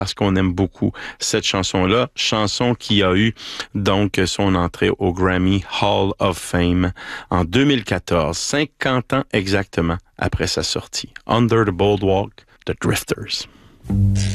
parce qu'on aime beaucoup cette chanson-là, chanson qui a eu donc son entrée au Grammy Hall of Fame en 2014, 50 ans exactement après sa sortie. Under the Boardwalk, The Drifters.